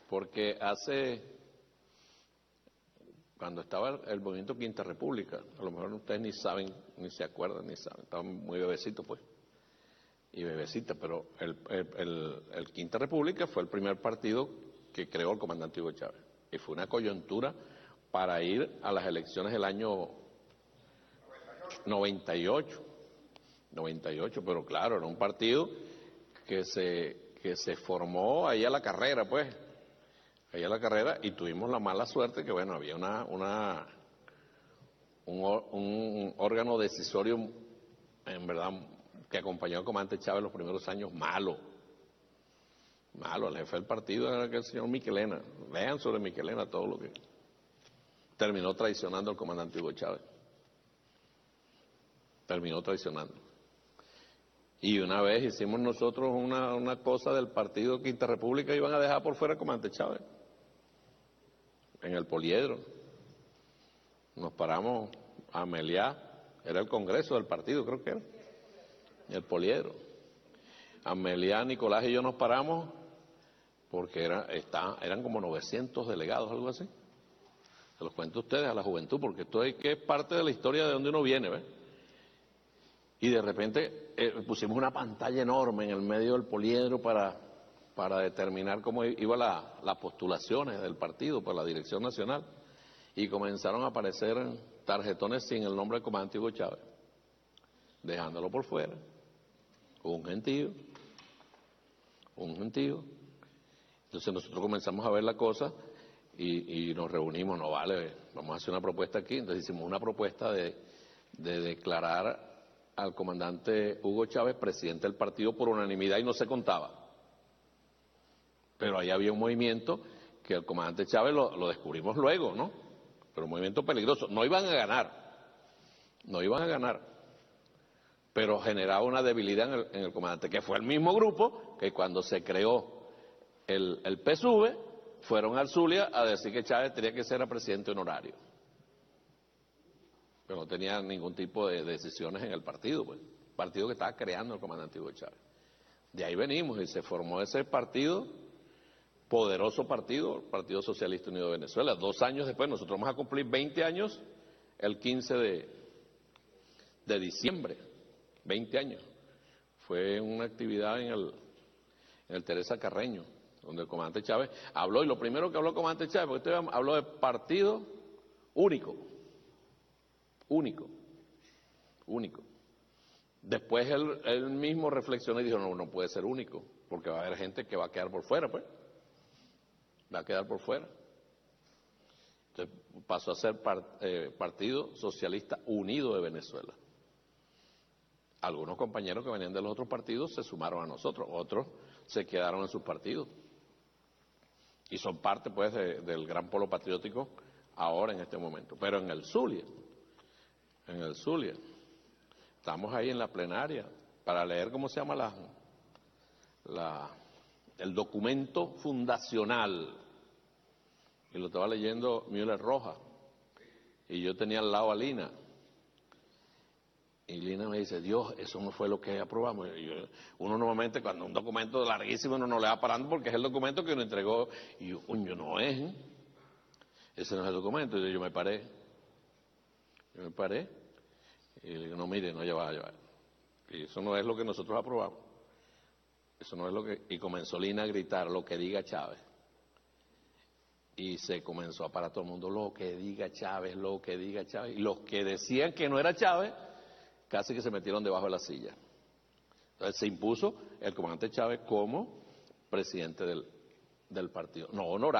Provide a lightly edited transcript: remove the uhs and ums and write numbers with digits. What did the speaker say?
porque cuando estaba el movimiento Quinta República, a lo mejor ustedes ni saben, ni se acuerdan, ni saben, estaban muy bebecitos pues, y bebecitas, pero el Quinta República fue el primer partido que creó el comandante Hugo Chávez, y fue una coyuntura para ir a las elecciones del año 98, pero claro, era un partido que se formó ahí a la carrera, pues, ahí a la carrera, y tuvimos la mala suerte que, bueno, había un órgano decisorio, en verdad, que acompañó al comandante Chávez los primeros años, malo, el jefe del partido era el señor Michelena. Vean sobre Michelena todo lo que terminó traicionando al comandante Hugo Chávez. Terminó traicionando. Y una vez hicimos nosotros una cosa del partido Quinta República, iban a dejar por fuera al comandante Chávez, en el Poliedro. Nos paramos a Meliá, era el congreso del partido, creo que era, en el Poliedro. A Meliá, Nicolás y yo nos paramos porque eran como 900 delegados, algo así. Se los cuento a ustedes, a la juventud, porque esto es parte de la historia de donde uno viene, ¿ves? Y de repente pusimos una pantalla enorme en el medio del Poliedro para determinar cómo iban las postulaciones del partido por la dirección nacional, y comenzaron a aparecer tarjetones sin el nombre del comandante Hugo Chávez, dejándolo por fuera. Un gentío. Entonces nosotros comenzamos a ver la cosa y nos reunimos, no vale, vamos a hacer una propuesta aquí. Entonces hicimos una propuesta de declarar al comandante Hugo Chávez presidente del partido por unanimidad, y no se contaba. Pero ahí había un movimiento que el comandante Chávez lo descubrimos luego, ¿no? Pero un movimiento peligroso. No iban a ganar, pero generaba una debilidad en el comandante, que fue el mismo grupo que cuando se creó el PSUV, fueron al Zulia a decir que Chávez tenía que ser presidente honorario. Pero no tenía ningún tipo de decisiones en el partido, pues. Partido que estaba creando el comandante Hugo Chávez. De ahí venimos y se formó ese partido, poderoso partido, el Partido Socialista Unido de Venezuela. 2 años después, nosotros vamos a cumplir 20 años el 15 de diciembre. 20 años. Fue una actividad en el Teresa Carreño, donde el comandante Chávez habló, y lo primero que habló el comandante Chávez, porque usted habló de partido único. Después él mismo reflexionó y dijo, no puede ser único, porque va a haber gente que va a quedar por fuera, pues. Va a quedar por fuera. Entonces pasó a ser Partido Socialista Unido de Venezuela. Algunos compañeros que venían de los otros partidos se sumaron a nosotros, otros se quedaron en sus partidos. Y son parte, pues, del gran polo patriótico ahora en este momento. Pero en el Zulia, estamos ahí en la plenaria para leer cómo se llama el documento fundacional, y lo estaba leyendo Müller Rojas, y yo tenía al lado a Lina, y Lina me dice, Dios, eso no fue lo que aprobamos. Y uno normalmente cuando un documento larguísimo uno no le va parando porque es el documento que uno entregó, y yo, coño, no es, ese no es el documento. Y yo me paré, y le digo, no, mire, no, ya va. Y eso no es lo que nosotros aprobamos. Eso no es lo que... Y comenzó Lina a gritar, lo que diga Chávez. Y se comenzó a parar todo el mundo, lo que diga Chávez. Y los que decían que no era Chávez, casi que se metieron debajo de la silla. Entonces se impuso el comandante Chávez como presidente del partido. No honorario.